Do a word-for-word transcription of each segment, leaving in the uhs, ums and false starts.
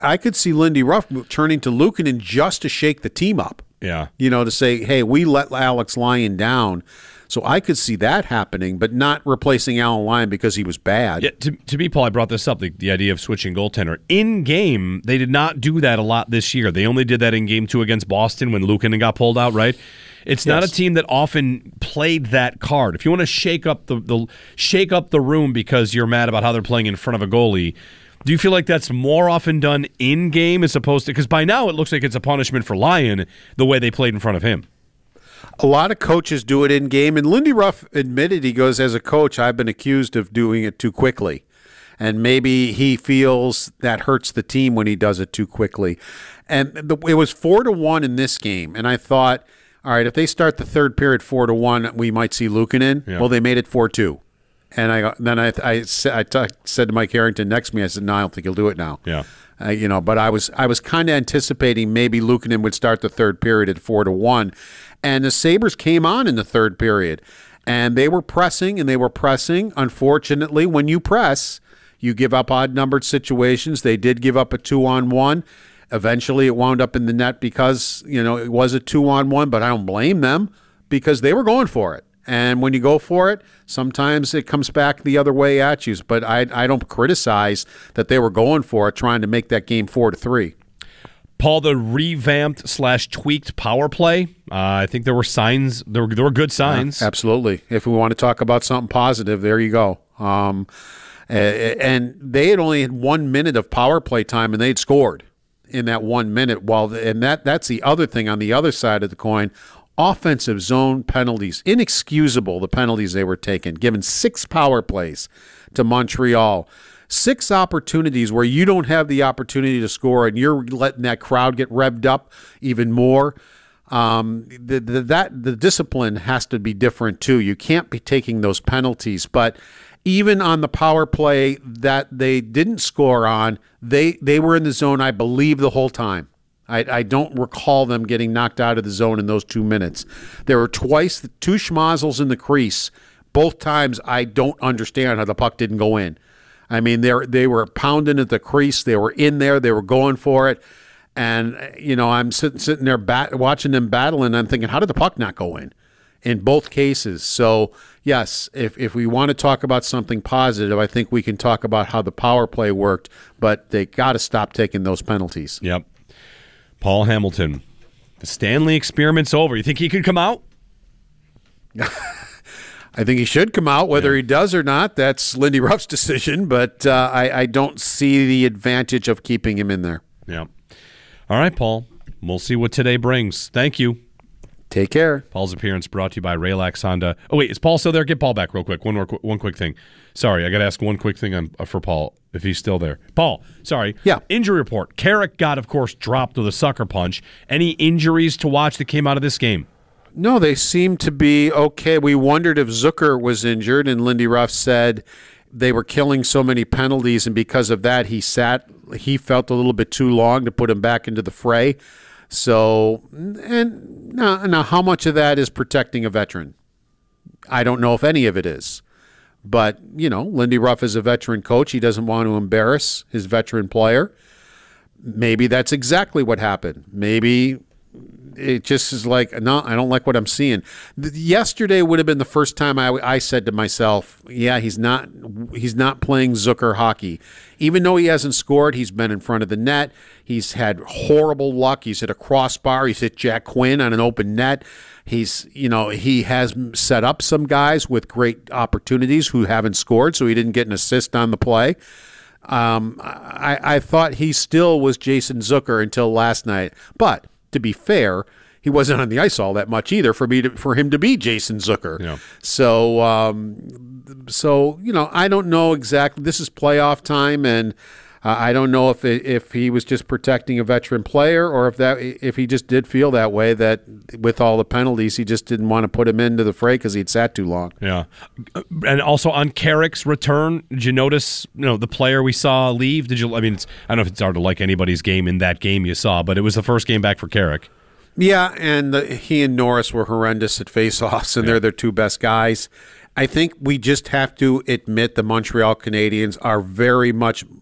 I could see Lindy Ruff turning to Luukkonen just to shake the team up. Yeah. You know, to say, hey, we let Alex Lyon down. So I could see that happening, but not replacing Alan Lyon because he was bad. Yeah, to, to me, Paul, I brought this up, the, the idea of switching goaltender. In game, they did not do that a lot this year. They only did that in game two against Boston when Luukkonen got pulled out, right? It's yes. not a team that often played that card. If you want to shake up the, the shake up the room because you're mad about how they're playing in front of a goalie, do you feel like that's more often done in game as opposed to, because by now it looks like it's a punishment for Lyon the way they played in front of him? A lot of coaches do it in game, and Lindy Ruff admitted, he goes, as a coach, I've been accused of doing it too quickly. And maybe he feels that hurts the team when he does it too quickly. And the, it was four to one in this game, and I thought, all right, if they start the third period four to one, we might see Luukkonen. Yeah. Well, they made it four two. And I then I I, I talk, said to Mike Harrington next to me, I said, no, I don't think he'll do it now. Yeah. Uh, you know, but I was I was kind of anticipating maybe Luukkonen would start the third period at four to one, and the Sabres came on in the third period, and they were pressing and they were pressing. Unfortunately, when you press, you give up odd numbered situations. They did give up a two on one. Eventually, it wound up in the net because you know it was a two on one. But I don't blame them because they were going for it. And when you go for it, sometimes it comes back the other way at you. But I, I don't criticize that they were going for it, trying to make that game four to three. Paul, the revamped slash tweaked power play. Uh, I think there were signs. There were there were good signs. Uh, absolutely. If we want to talk about something positive, there you go. Um, and they had only had one minute of power play time, and they'd scored in that one minute. While and that that's the other thing on the other side of the coin. Offensive zone penalties, inexcusable, the penalties they were taking, given six power plays to Montreal. Six opportunities where you don't have the opportunity to score and you're letting that crowd get revved up even more. Um, the, the, that, the discipline has to be different too. You can't be taking those penalties. But even on the power play that they didn't score on, they, they were in the zone, I believe, the whole time. I, I don't recall them getting knocked out of the zone in those two minutes. There were twice, two schmozzles in the crease. Both times, I don't understand how the puck didn't go in. I mean, they they were pounding at the crease. They were in there. They were going for it. And, you know, I'm sitting sitting there bat, watching them battle, and I'm thinking, how did the puck not go in? In both cases. So, yes, if, if we want to talk about something positive, I think we can talk about how the power play worked, but they got to stop taking those penalties. Yep. Paul Hamilton, the Stanley experiment's over. You think he could come out? I think he should come out. Whether yeah. he does or not, that's Lindy Ruff's decision, but uh, I, I don't see the advantage of keeping him in there. Yeah. All right, Paul. We'll see what today brings. Thank you. Take care. Paul's appearance brought to you by Raylax Honda. Oh, wait, is Paul still there? Get Paul back real quick. One more, one quick thing. Sorry, I got to ask one quick thing on, uh, for Paul, if he's still there. Paul, sorry. Yeah. Injury report. Carrick got, of course, dropped with a sucker punch. Any injuries to watch that came out of this game? No, they seem to be okay. We wondered if Zucker was injured, and Lindy Ruff said they were killing so many penalties, and because of that, he sat. He felt a little bit too long to put him back into the fray. So, and now, now how much of that is protecting a veteran? I don't know if any of it is. But, you know, Lindy Ruff is a veteran coach. He doesn't want to embarrass his veteran player. Maybe that's exactly what happened. Maybe it just is like, no, I don't like what I'm seeing. Yesterday would have been the first time I, I said to myself, yeah, he's not he's not playing Zucker hockey. Even though he hasn't scored, he's been in front of the net. He's had horrible luck. He's hit a crossbar. He's hit Jack Quinn on an open net. He's, you know, he has set up some guys with great opportunities who haven't scored, so he didn't get an assist on the play. Um, I, I thought he still was Jason Zucker until last night. But to be fair, he wasn't on the ice all that much either for me to, for him to be Jason Zucker. Yeah. So, um, so you know, I don't know exactly. This is playoff time, and uh, I don't know if it, if he was just protecting a veteran player or if that if he just did feel that way, that with all the penalties, he just didn't want to put him into the fray because he'd sat too long. Yeah, and also on Carrick's return, did you notice, you know, the player we saw leave? Did you? I mean, it's, I don't know if it's hard to like anybody's game in that game you saw, but it was the first game back for Carrick. Yeah, and the, he and Norris were horrendous at faceoffs, and yeah. they're their two best guys. I think we just have to admit the Montreal Canadiens are very much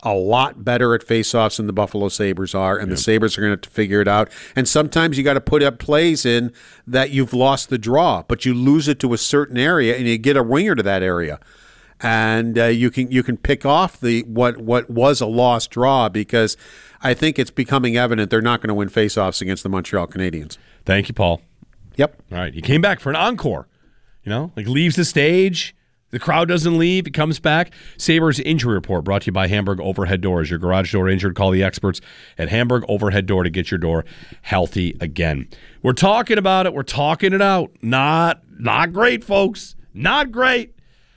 a lot better at faceoffs than the Buffalo Sabres are, and yeah. the Sabres are going to have to figure it out. And sometimes you got to put up plays in that you've lost the draw, but you lose it to a certain area, and you get a winger to that area. And uh, you can you can pick off the what what was a lost draw, because I think it's becoming evident they're not going to win faceoffs against the Montreal Canadiens. Thank you, Paul. Yep. All right, he came back for an encore. You know, like leaves the stage. The crowd doesn't leave. He comes back. Sabres Injury Report brought to you by Hamburg Overhead Doors. Your garage door injured, call the experts at Hamburg Overhead Door to get your door healthy again. We're talking about it. We're talking it out. Not, not great, folks. Not great.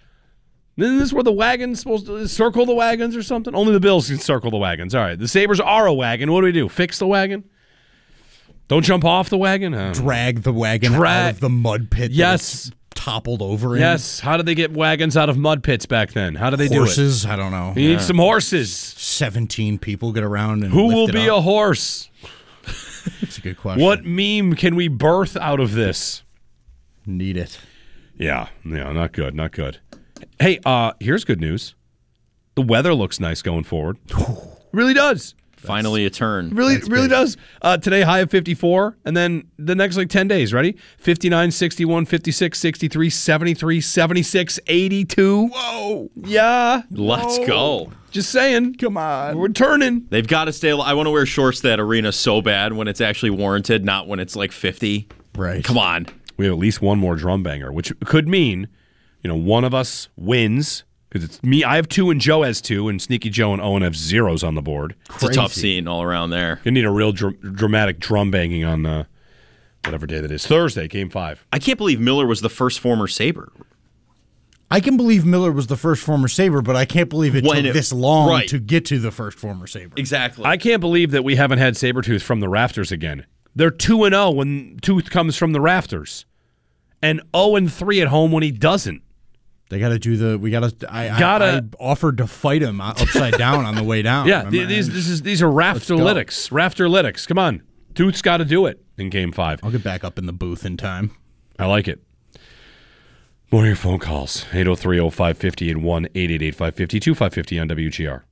Isn't this where the wagon's supposed to circle the wagons or something? Only the Bills can circle the wagons. All right, the Sabres are a wagon. What do we do? Fix the wagon? Don't jump off the wagon? Drag the wagon Drag. out of the mud pit. Yes. Toppled over in. Yes. How did they get wagons out of mud pits back then? How do they horses, do it? Horses? I don't know. You yeah. need some horses. seventeen people get around and Who lift will it be up. a horse? That's a good question. What meme can we birth out of this? Need it. Yeah. Yeah, not good. Not good. Hey, uh, here's good news. The weather looks nice going forward. Really does. Finally a turn. Really, That's really good. does. Uh, today, high of fifty-four, and then the next like ten days, ready? fifty-nine, sixty-one, fifty-six, sixty-three, seventy-three, seventy-six, eighty-two. Whoa. Yeah. Let's Whoa. go. Just saying. Come on. We're turning. They've got to stay. I want to wear shorts to that arena so bad when it's actually warranted, not when it's like fifty. Right. Come on. We have at least one more drum banger, which could mean, you know, one of us wins. Because it's me, I have two and Joe has two, and Sneaky Joe and Owen have zeros on the board. It's Crazy. a tough scene all around there. You need a real dr- dramatic drum banging on uh, whatever day that is. Thursday, game five. I can't believe Miller was the first former Sabre. I can believe Miller was the first former Sabre, but I can't believe it when took it, this long right. to get to the first former Sabre. Exactly. I can't believe that we haven't had Sabretooth from the rafters again. They're two and oh when Tooth comes from the rafters, and oh and three at home when he doesn't. They got to do the. We got to. I, gotta, I, I offered to fight him upside down on the way down. Yeah, th- these this is these are rafterlytics. Rafterlytics. Come on, Tooth's got to do it in game five. I'll get back up in the booth in time. I like it. More of your phone calls. eight oh three oh five five oh and one eight eight eight five five oh two five five oh on W G R.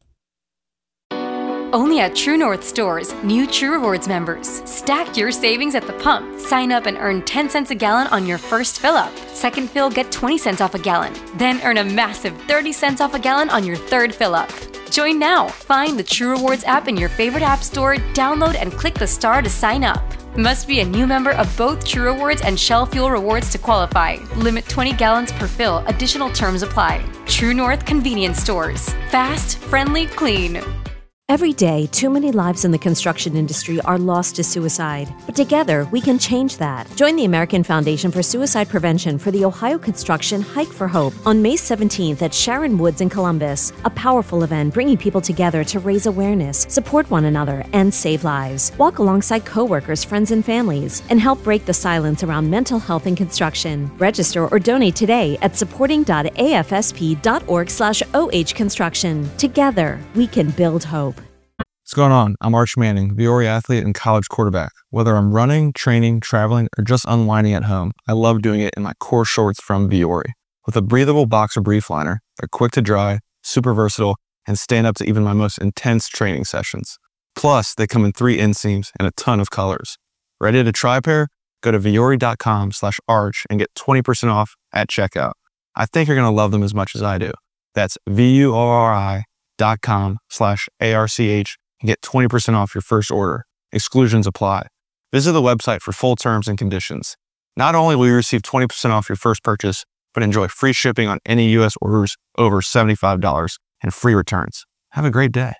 Only at True North stores, new True Rewards members. Stack your savings at the pump. Sign up and earn ten cents a gallon on your first fill-up. Second fill, get twenty cents off a gallon. Then earn a massive thirty cents off a gallon on your third fill-up. Join now. Find the True Rewards app in your favorite app store, download and click the star to sign up. Must be a new member of both True Rewards and Shell Fuel Rewards to qualify. Limit twenty gallons per fill. Additional terms apply. True North Convenience Stores. Fast, friendly, clean. Every day, too many lives in the construction industry are lost to suicide. But together, we can change that. Join the American Foundation for Suicide Prevention for the Ohio Construction Hike for Hope on May seventeenth at Sharon Woods in Columbus. A powerful event bringing people together to raise awareness, support one another, and save lives. Walk alongside coworkers, friends, and families, and help break the silence around mental health in construction. Register or donate today at supporting.afsp.org slash OH construction. Together, we can build hope. What's going on? I'm Arch Manning, Viore athlete and college quarterback. Whether I'm running, training, traveling, or just unwinding at home, I love doing it in my core shorts from Viore. With a breathable boxer brief liner, they're quick to dry, super versatile, and stand up to even my most intense training sessions. Plus, they come in three inseams and a ton of colors. Ready to try a pair? Go to Viore.com slash arch and get twenty percent off at checkout. I think you're going to love them as much as I do. That's V-U-O-R-I dot com slash A-R-C-H and get twenty percent off your first order. Exclusions apply. Visit the website for full terms and conditions. Not only will you receive twenty percent off your first purchase, but enjoy free shipping on any U S orders over seventy-five dollars and free returns. Have a great day.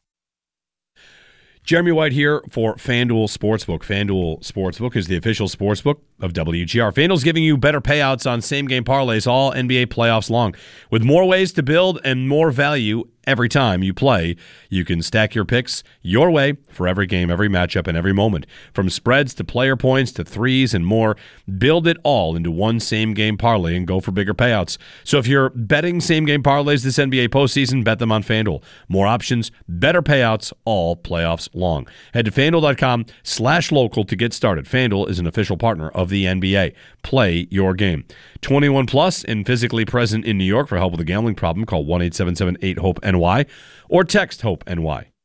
Jeremy White here for FanDuel Sportsbook. FanDuel Sportsbook is the official sportsbook of W G R. FanDuel's giving you better payouts on same-game parlays all N B A playoffs long. With more ways to build and more value every time you play, you can stack your picks your way for every game, every matchup, and every moment. From spreads to player points to threes and more, build it all into one same-game parlay and go for bigger payouts. So if you're betting same-game parlays this N B A postseason, bet them on FanDuel. More options, better payouts all playoffs long. Head to FanDuel.com slash local to get started. FanDuel is an official partner of the N B A. Play your game. twenty-one plus and physically present in New York. For help with a gambling problem, call one eight seven seven eight hope N N Y or text HOPE-N Y.